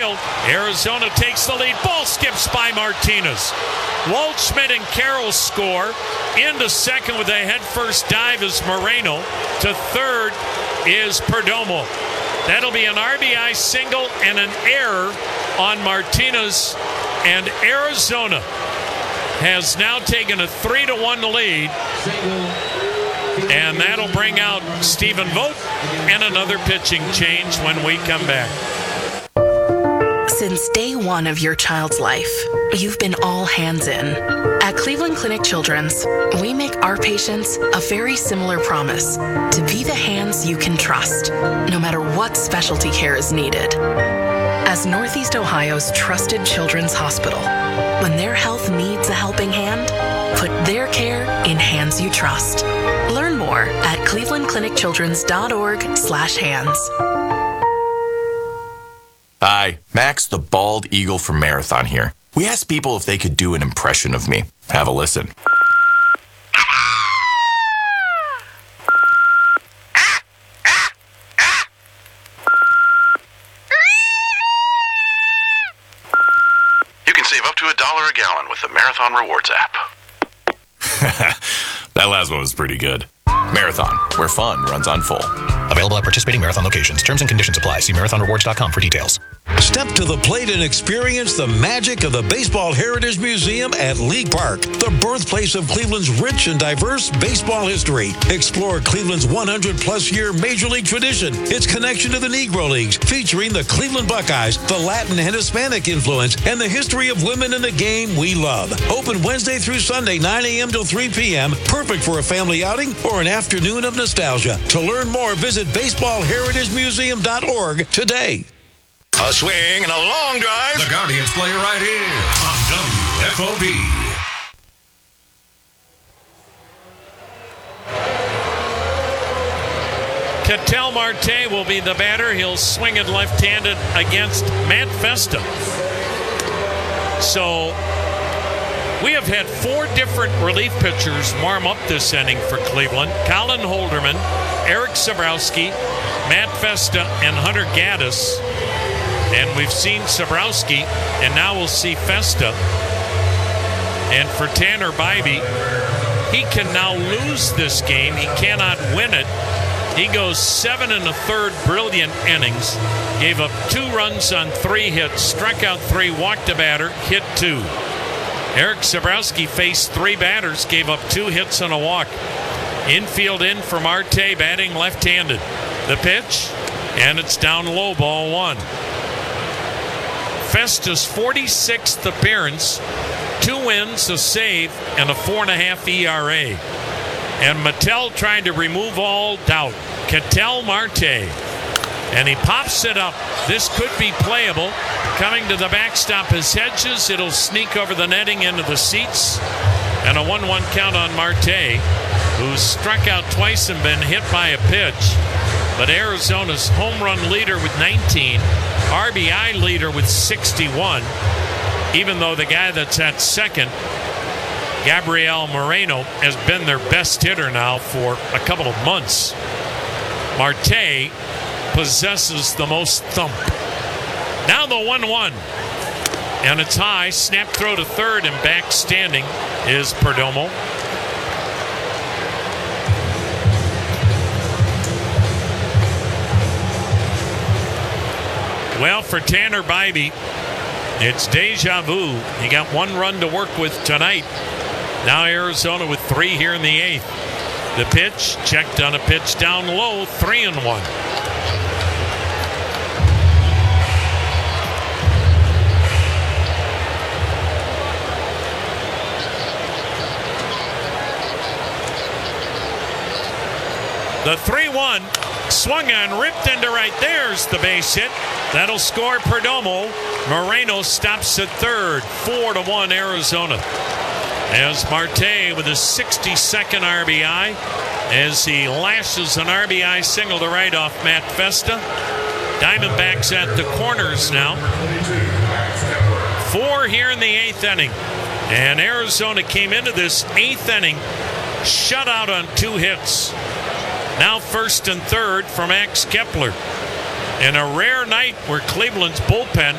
field. Arizona takes the lead. Ball skips by Martinez. Waldschmidt and Carroll score. Into second with a head-first dive is Moreno. To third is Perdomo. That'll be an RBI single and an error on Martinez. And Arizona has now taken a 3-1 lead. And that'll bring out Stephen Vogt and another pitching change when we come back. Since day one of your child's life, you've been all hands in. At Cleveland Clinic Children's, we make our patients a very similar promise: to be the hands you can trust, no matter what specialty care is needed. As Northeast Ohio's trusted children's hospital, when their health needs a helping hand, put their care in hands you trust. Learn more at clevelandclinicchildrens.org/hands. Hi, Max the Bald Eagle from Marathon here. We asked people if they could do an impression of me. Have a listen. You can save up to $1 a gallon with the Marathon Rewards app. That last one was pretty good. Marathon, where fun runs on full. Available at participating Marathon locations. Terms and conditions apply. See marathonrewards.com for details. Step to the plate and experience the magic of the Baseball Heritage Museum at League Park, the birthplace of Cleveland's rich and diverse baseball history. Explore Cleveland's 100-plus year Major League tradition, its connection to the Negro Leagues, featuring the Cleveland Buckeyes, the Latin and Hispanic influence, and the history of women in the game we love. Open Wednesday through Sunday, 9 a.m. till 3 p.m., perfect for a family outing or an afternoon of nostalgia. To learn more, visit baseballheritagemuseum.org today. A swing and a long drive. The Guardians play right here on WFOB. Ketel Marte will be the batter. He'll swing it left-handed against Matt Festa. So we have had 4 different relief pitchers warm up this inning for Cleveland. Colin Holderman, Eric Sabrowski, Matt Festa, and Hunter Gaddis. And we've seen Sabrowski, and now we'll see Festa. And for Tanner Bybee, he can now lose this game. He cannot win it. He goes 7 1/3 brilliant innings, gave up 2 runs on 3 hits, struck out 3, walked a batter, hit 2. Eric Sabrowski faced 3 batters, gave up 2 hits and a walk. Infield in for Marte, batting left-handed. The pitch, and it's down low, ball 1. Festa's 46th appearance, 2 wins, a save, and a 4.5 ERA. And Mattel trying to remove all doubt. Ketel Marte. And he pops it up. This could be playable. Coming to the backstop is Hedges. It'll sneak over the netting into the seats. And a 1-1 count on Marte, who's struck out twice and been hit by a pitch. But Arizona's home run leader with 19, RBI leader with 61, even though the guy that's at second, Gabriel Moreno, has been their best hitter now for a couple of months. Marte possesses the most thump. Now the 1-1. And it's high. Snap throw to third, and back standing is Perdomo. Well, for Tanner Bybee, it's deja vu. He got 1 run to work with tonight. Now Arizona with 3 here in the 8th. The pitch, checked on a pitch down low, 3-1. The 3-1 swung on, ripped into right. There's the base hit. That'll score Perdomo. Moreno stops at third. 4-1 Arizona. As Marte with his 62nd RBI, as he lashes an RBI single to right off Matt Festa. Diamondbacks at the corners now. 4 here in the 8th inning. And Arizona came into this 8th inning shut out on 2 hits. Now first and third for Max Kepler. In a rare night where Cleveland's bullpen